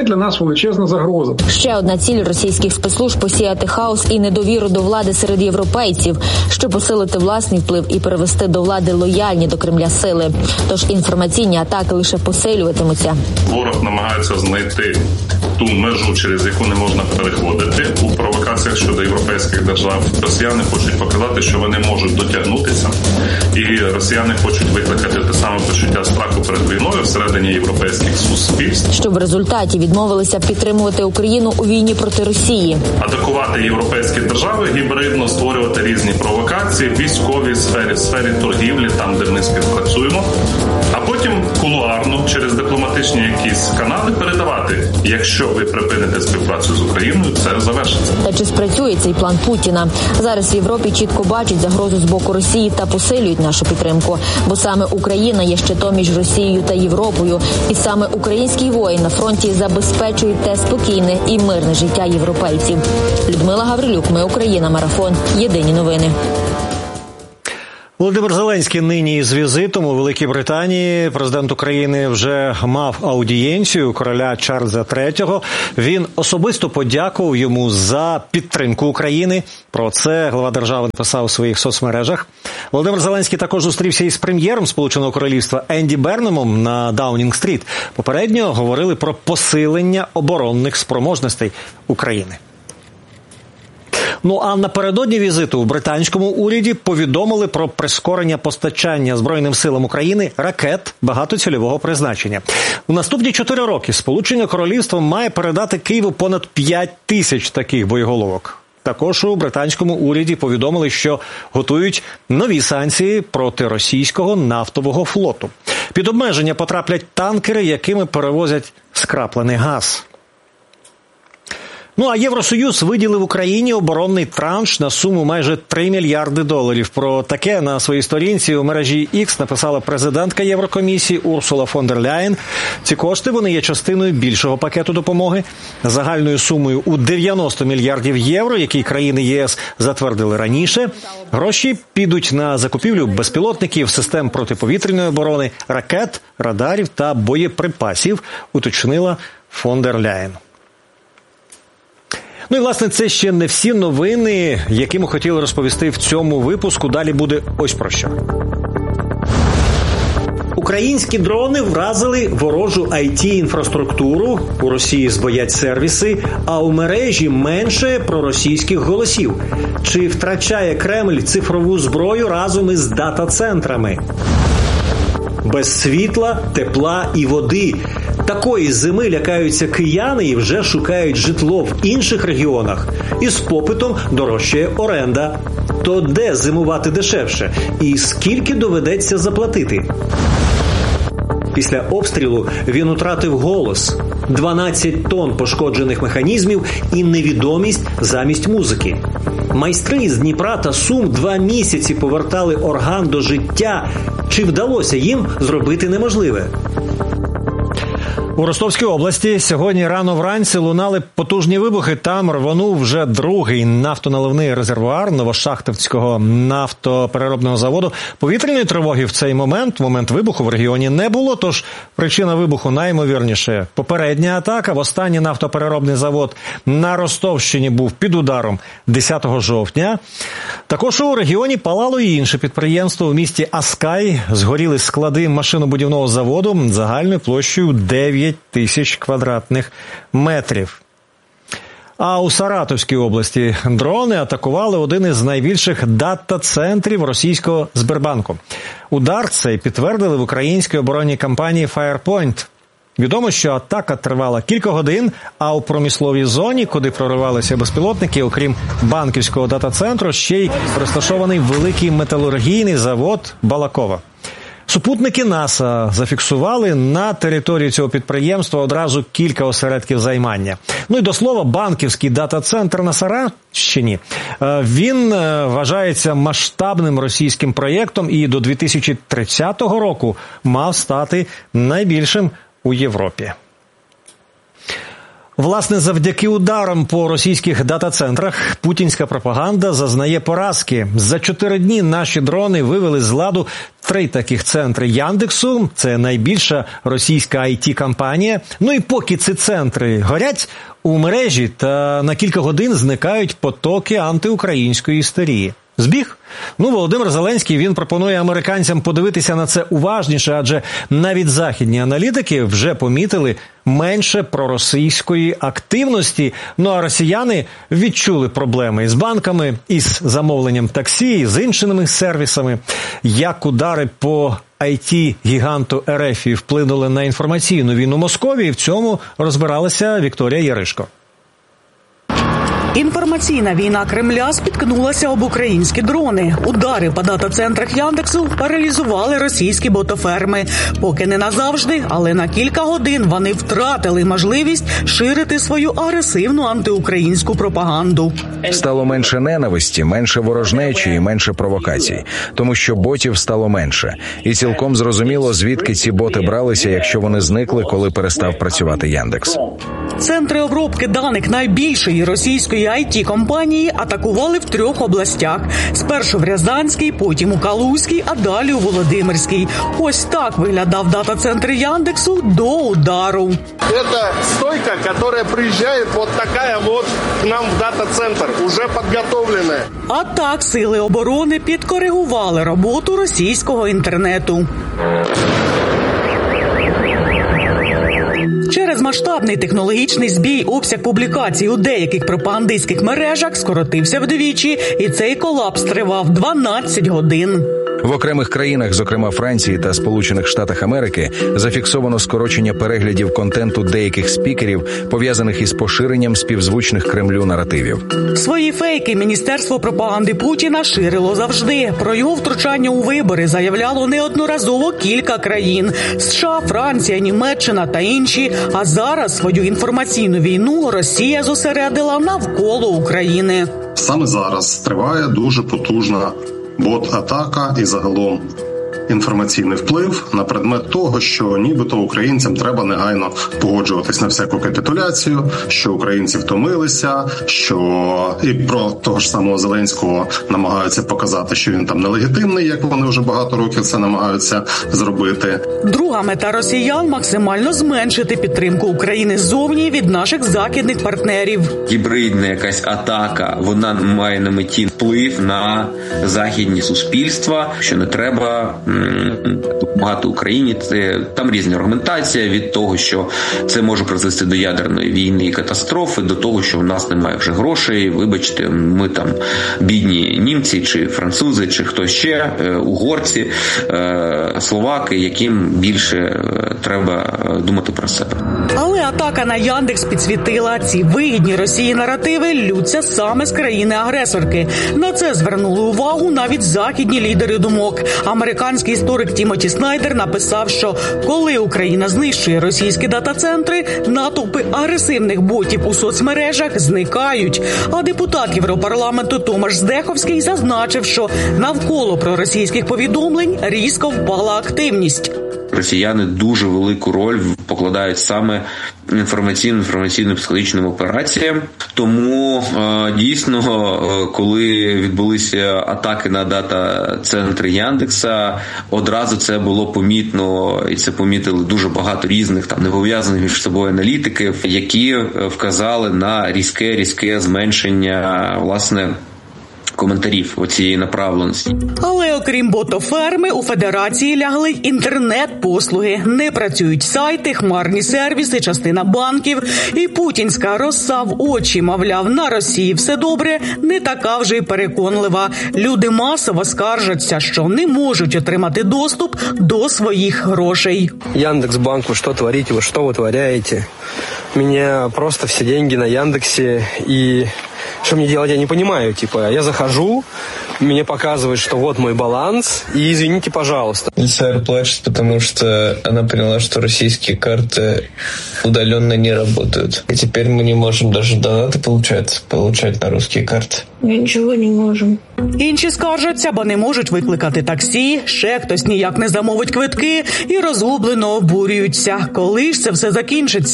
Це для нас величезна загроза. Ще одна ціль російських спецслужб – посіяти хаос і недовіру до влади серед європейців, щоб посилити власний вплив і перевести до влади лояльні до Кремля сили. Тож інформаційні атаки лише посилюватимуться. Ворог намагається знайти ту межу, через яку не можна переходити. У провокаціях щодо європейських держав росіяни хочуть показати, що вони можуть дотягнутися. І росіяни хочуть викликати те саме почуття страху перед війною всередині європейських суспільств. Щоб в результаті відмовилися підтримувати Україну у війні проти Росії. Атакувати європейські держави гібридно, створювати різні провокації в військовій сфері, в сфері торгівлі, там, де ми співпрацюємо. А потім кулуарно, через дипломатичні якісь канали передавати, якщо ви припините співпрацю з Україною, це завершиться. Та чи спрацює цей план Путіна? Зараз в Європі чітко бачать загрозу з боку Росії та посилюють нашу підтримку. Бо саме Україна є щитом між Росією та Європою. І саме український воїн на фронті забезпечує те спокійне і мирне життя європейців. Людмила Гаврилюк, Ми Україна, Марафон. Єдині новини. Володимир Зеленський нині із візитом у Великій Британії. Президент України вже мав аудієнцію у короля Чарльза третього. Він особисто подякував йому за підтримку України. Про це глава держави написав у своїх соцмережах. Володимир Зеленський також зустрівся із прем'єром Сполученого Королівства Енді Бернемом на Даунінг-стріт. Попередньо говорили про посилення оборонних спроможностей України. Ну а напередодні візиту у британському уряді повідомили про прискорення постачання Збройним силам України ракет багатоцільового призначення. У наступні чотири роки Сполучене Королівство має передати Києву понад п'ять тисяч таких боєголовок. Також у британському уряді повідомили, що готують нові санкції проти російського нафтового флоту. Під обмеження потраплять танкери, якими перевозять скраплений газ. Ну а Євросоюз виділив Україні оборонний транш на суму майже три мільярди доларів. Про таке на своїй сторінці у мережі X написала президентка Єврокомісії Урсула фон дер Ляєн. Ці кошти вони є частиною більшого пакету допомоги загальною сумою у дев'яносто мільярдів євро, які країни ЄС затвердили раніше. Гроші підуть на закупівлю безпілотників, систем протиповітряної оборони, ракет, радарів та боєприпасів, уточнила фон дер Ляєн. Ну і, власне, це ще не всі новини, які ми хотіли розповісти в цьому випуску. Далі буде ось про що. Українські дрони вразили ворожу ай ті-інфраструктуру, у Росії збоять сервіси, а у мережі менше проросійських голосів. Чи втрачає Кремль цифрову зброю разом із дата-центрами? Без світла, тепла і води. Такої зими лякаються кияни і вже шукають житло в інших регіонах. Із попитом дорожчає оренда. То де зимувати дешевше? І скільки доведеться заплатити? Після обстрілу він втратив голос. дванадцять тонн пошкоджених механізмів і невідомість замість музики. Майстри з Дніпра та Сум два місяці повертали орган до життя. Чи вдалося їм зробити неможливе? У Ростовській області сьогодні рано вранці лунали потужні вибухи. Там рвонув вже другий нафтоналивний резервуар Новошахтівського нафтопереробного заводу. Повітряної тривоги в цей момент, в момент вибуху в регіоні не було, тож причина вибуху найімовірніше попередня атака. Востаннє нафтопереробний завод на Ростовщині був під ударом десятого жовтня. Також у регіоні палало і інше підприємство. В місті Аскай згоріли склади машинобудівного заводу загальною площею дев'ять тисяч квадратних метрів. А у Саратовській області дрони атакували один із найбільших дата-центрів російського Сбербанку. Удар цей підтвердили в українській оборонній компанії Firepoint. Відомо, що атака тривала кілька годин, а у промисловій зоні, куди проривалися безпілотники, окрім банківського дата-центру, ще й розташований великий металургійний завод «Балакова». Супутники НАСА зафіксували на території цього підприємства одразу кілька осередків займання. Ну і до слова, банківський дата-центр на Саратовщині, він вважається масштабним російським проєктом і до дві тисячі тридцятого року мав стати найбільшим у Європі. Власне, завдяки ударам по російських дата-центрах путінська пропаганда зазнає поразки. За чотири дні наші дрони вивели з ладу три таких центри Яндексу. Це найбільша російська ай ті-компанія. Ну і поки ці центри горять, у мережі та на кілька годин зникають потоки антиукраїнської істерії. Збіг? Ну, Володимир Зеленський, він пропонує американцям подивитися на це уважніше, адже навіть західні аналітики вже помітили менше проросійської активності. Ну, а росіяни відчули проблеми із банками, із замовленням таксі, з іншими сервісами. Як удари по ай ті-гіганту РФ вплинули на інформаційну війну Московії, в цьому розбиралася Вікторія Яришко. Інформаційна війна Кремля спіткнулася об українські дрони. Удари по дата-центрах Яндексу паралізували російські ботоферми. Поки не назавжди, але на кілька годин вони втратили можливість ширити свою агресивну антиукраїнську пропаганду. Стало менше ненависті, менше ворожнечі і менше провокацій. Тому що ботів стало менше. І цілком зрозуміло, звідки ці боти бралися, якщо вони зникли, коли перестав працювати Яндекс. Центри обробки даних найбільшої російської ай ті-компанії атакували в трьох областях. Спершу в Рязанській, потім у Калузькій, а далі у Володимирській. Ось так виглядав дата-центр Яндексу до удару. Це стойка, яка приїжджає, вот така вот к нам в дата-центр, уже підготовлена. А так сили оборони підкоригували роботу російського інтернету. Через масштабний технологічний збій обсяг публікацій у деяких пропагандистських мережах скоротився вдвічі, і цей колапс тривав дванадцять годин. В окремих країнах, зокрема Франції та Сполучених Штатах Америки, зафіксовано скорочення переглядів контенту деяких спікерів, пов'язаних із поширенням співзвучних Кремлю наративів. Свої фейки Міністерство пропаганди Путіна ширило завжди. Про його втручання у вибори заявляло неодноразово кілька країн – США, Франція, Німеччина та інші. А зараз свою інформаційну війну Росія зосередила навколо України. Саме зараз триває дуже потужна бот-атака і загалом інформаційний вплив на предмет того, що нібито українцям треба негайно погоджуватись на всяку капітуляцію, що українці втомилися, що і про того ж самого Зеленського намагаються показати, що він там нелегітимний, як вони вже багато років це намагаються зробити. Друга мета росіян – максимально зменшити підтримку України ззовні від наших західних партнерів. Гібридна якась атака, вона має на меті вплив на західні суспільства, що не треба допомагати Україні. Це, там різні аргументації від того, що це може призвести до ядерної війни і катастрофи, до того, що в нас немає вже грошей, вибачте, ми там бідні німці, чи французи, чи хто ще, угорці, словаки, яким більше треба думати про себе. Але атака на Яндекс підсвітила, ці вигідні Росії наративи лються саме з країни-агресорки. На це звернули увагу навіть західні лідери думок. Американський історик Тімоті Снайдер написав, що коли Україна знищує російські дата-центри, натовпи агресивних ботів у соцмережах зникають. А депутат Європарламенту Томаш Здеховський зазначив, що навколо проросійських повідомлень різко впала активність. Росіяни дуже велику роль покладають саме інформаційно-інформаційно-психологічним операціям. Тому дійсно, коли відбулися атаки на дата-центри Яндекса, одразу це було помітно, і це помітили дуже багато різних там непов'язаних між собою аналітиків, які вказали на різке-різке зменшення, власне, коментарів оцієї направленості. Але окрім ботоферми, у Федерації лягли й інтернет-послуги. Не працюють сайти, хмарні сервіси, частина банків. І путінська роса в очі, мовляв, на Росії все добре, не така вже й переконлива. Люди масово скаржаться, що не можуть отримати доступ до своїх грошей. Яндекс.Банку, що творите, ви що витворяєте? У меня просто все деньги на Яндексе, и что мне делать, я не понимаю. Типа, я захожу, мне показывают, что вот мой баланс, и извините, пожалуйста. Эльсара плачет, потому что она поняла, что российские карты удаленно не работают. И теперь мы не можем даже донаты получать, получать на русские карты. Нічого не можемо. Інші скаржаться, бо не можуть викликати таксі, ще хтось ніяк не замовить квитки і розгублено обурюються. Коли ж це все закінчиться?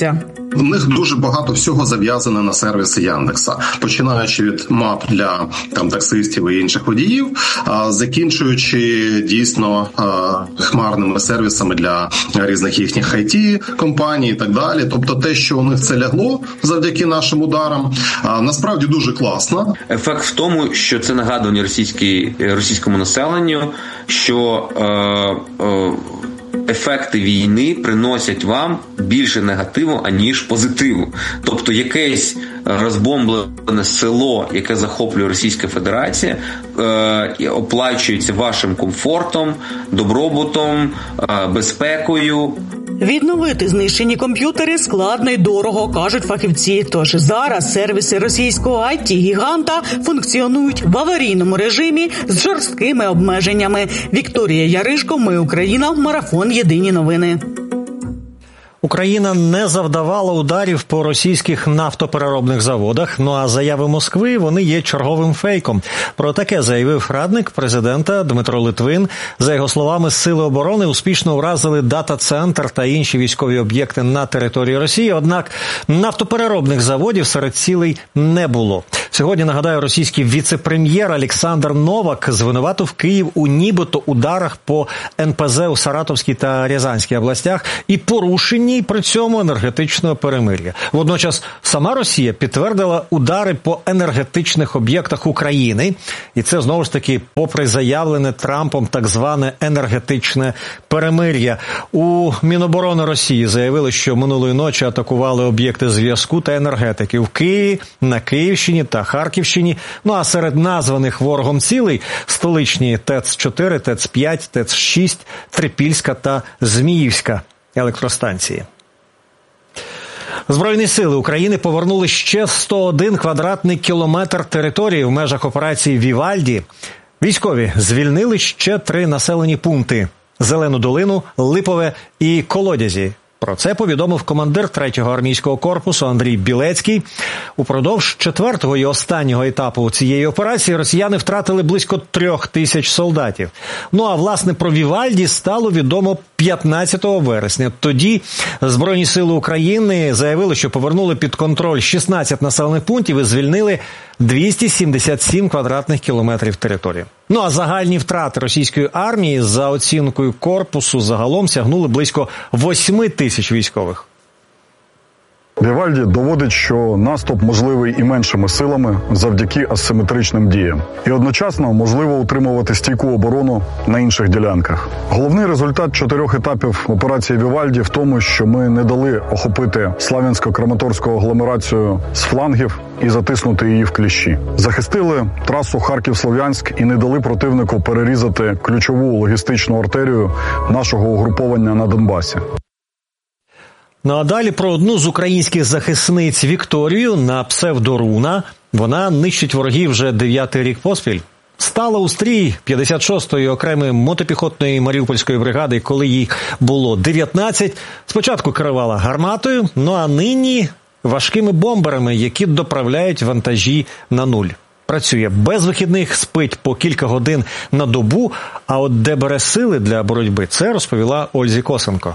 У них дуже багато всього зав'язане на сервіси Яндекса, починаючи від мап для там таксистів і інших водіїв, а закінчуючи дійсно хмарними сервісами для різних їхніх ай ті-компаній і так далі. Тобто те, що у них це лягло завдяки нашим ударам, насправді дуже класно. Ефект в тому, що це нагадування російській, російському населенню, що е, е, ефекти війни приносять вам більше негативу, аніж позитиву. Тобто якесь розбомблене село, яке захоплює Російська Федерація, е, оплачується вашим комфортом, добробутом, е, безпекою. Відновити знищені комп'ютери складно й дорого, кажуть фахівці. Тож зараз сервіси російського ай ті-гіганта функціонують в аварійному режимі з жорсткими обмеженнями. Вікторія Яришко, Ми Україна, Марафон Єдині новини. Україна не завдавала ударів по російських нафтопереробних заводах, ну а заяви Москви, вони є черговим фейком. Про таке заявив радник президента Дмитро Литвин. За його словами, сили оборони успішно вразили дата-центр та інші військові об'єкти на території Росії, однак нафтопереробних заводів серед цілей не було. Сьогодні, нагадаю, російський віце-прем'єр Олександр Новак звинуватив Київ у нібито ударах по ен пе зе у Саратовській та Рязанській областях і порушенні при цьому енергетичного перемир'я. Водночас сама Росія підтвердила удари по енергетичних об'єктах України. І це, знову ж таки, попри заявлене Трампом так зване енергетичне перемир'я. У Міноборони Росії заявили, що минулої ночі атакували об'єкти зв'язку та енергетики в Києві, на Київщині та Харківщині. Ну а серед названих ворогом цілей столичні ТЕЦ чотири, ТЕЦ п'ять, ТЕЦ шість, Трипільська та Зміївська електростанції. Збройні сили України повернули ще сто один квадратний кілометр території в межах операції «Вівальді». Військові звільнили ще три населені пункти – Зелену долину, Липове і Колодязі. Про це повідомив командир третього армійського корпусу Андрій Білецький. Упродовж четвертого і останнього етапу цієї операції росіяни втратили близько трьох тисяч солдатів. Ну а власне про Вівальді стало відомо п'ятнадцятого вересня. Тоді Збройні сили України заявили, що повернули під контроль шістнадцять населених пунктів і звільнили двісті сімдесят сім квадратних кілометрів території. Ну а загальні втрати російської армії за оцінкою корпусу загалом сягнули близько восьми тисяч військових. Вівальді доводить, що наступ можливий і меншими силами завдяки асиметричним діям. І одночасно можливо утримувати стійку оборону на інших ділянках. Головний результат чотирьох етапів операції Вівальді в тому, що ми не дали охопити Слав'янсько-Краматорську агломерацію з флангів і затиснути її в кліщі. Захистили трасу Харків-Слов'янськ і не дали противнику перерізати ключову логістичну артерію нашого угруповання на Донбасі. Ну а далі про одну з українських захисниць Вікторію на псевдоруна. Вона нищить ворогів вже дев'ятий рік поспіль. Стала у стрій п'ятдесят шостої окремої мотопіхотної Маріупольської бригади, коли їй було дев'ятнадцять. Спочатку керувала гарматою, ну а нині важкими бомберами, які доправляють вантажі на нуль. Працює без вихідних, спить по кілька годин на добу, а от де бере сили для боротьби, це розповіла Ользі Косенко.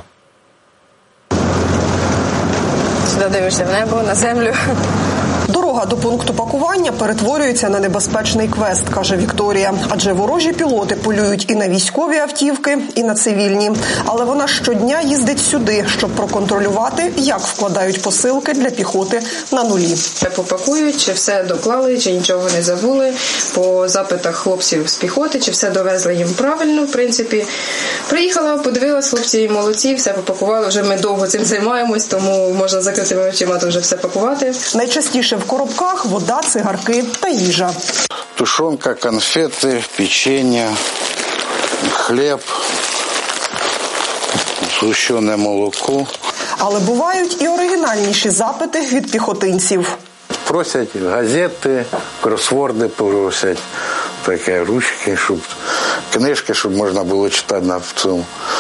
Сюди дивишся в небо, на землю. Дорога до пункту пакування перетворюється на небезпечний квест, каже Вікторія. Адже ворожі пілоти полюють і на військові автівки, і на цивільні. Але вона щодня їздить сюди, щоб проконтролювати, як вкладають посилки для піхоти на нулі. Попакують, чи все доклали, чи нічого не забули. По запитах хлопців з піхоти, чи все довезли їм правильно, в принципі. Приїхала, подивилась, хлопці молодці, все попакували. Вже ми довго цим займаємось, тому можна закритими очима вже все пакувати. Найчастіше в коробках вода, цигарки та їжа. Тушонка, конфети, печення, хліб, згущене молоко. Але бувають і оригінальніші запити від піхотинців. Просять газети, кросворди просять, такі ручки, щоб книжки, щоб можна було читати на цьому,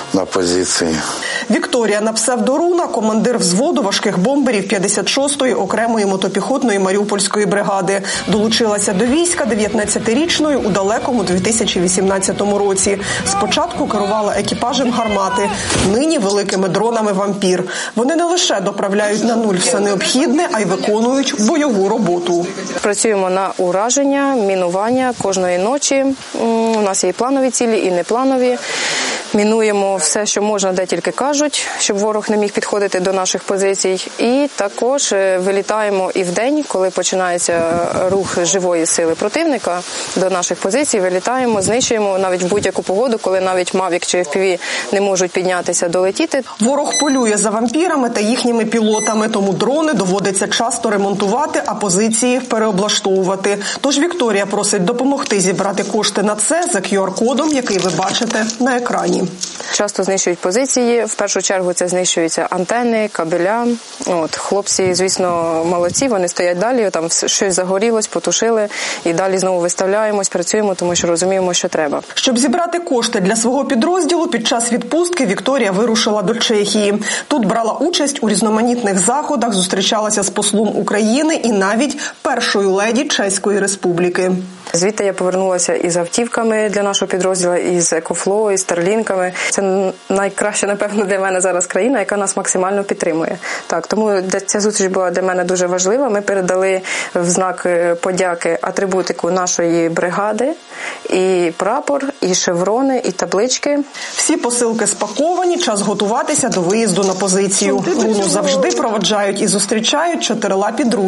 на позиції. Вікторія на псевдоруна – командир взводу важких бомберів п'ятдесят шостої окремої мотопіхотної Маріупольської бригади. Долучилася до війська дев'ятнадцятирічною у далекому дві тисячі вісімнадцятому році. Спочатку керувала екіпажем гармати, нині великими дронами «Вампір». Вони не лише доправляють на нуль все необхідне, а й виконують бойову роботу. Працюємо на ураження, мінування кожної ночі. У нас є і планові цілі, і непланові. Мінуємо все, що можна, де тільки кажуть, щоб ворог не міг підходити до наших позицій. І також вилітаємо і вдень, коли починається рух живої сили противника до наших позицій, вилітаємо, знищуємо навіть в будь-яку погоду, коли навіть Мавік чи еф пі ві не можуть піднятися, долетіти. Ворог полює за вампірами та їхніми пілотами, тому дрони доводиться часто ремонтувати, а позиції переоблаштовувати. Тож Вікторія просить допомогти зібрати кошти на це за кю ар-кодом, який ви бачите на екрані. Часто знищують позиції, в першу чергу це знищуються антени, кабеля. От, хлопці, звісно, молодці, вони стоять далі, там щось загорілось, потушили і далі знову виставляємось, працюємо, тому що розуміємо, що треба. Щоб зібрати кошти для свого підрозділу, під час відпустки Вікторія вирушила до Чехії. Тут брала участь у різноманітних заходах, зустрічалася з послом України і навіть першою леді Чеської Республіки. Звідти я повернулася із автівками для нашого підрозділу, із Екофло, із Старлінками. Це найкраща, напевно, для мене зараз країна, яка нас максимально підтримує. Так, тому ця зустріч була для мене дуже важлива. Ми передали в знак подяки атрибутику нашої бригади, і прапор, і шеврони, і таблички. Всі посилки спаковані, час готуватися до виїзду на позицію. Руну завжди проводжають і зустрічають чотирилапі друзі.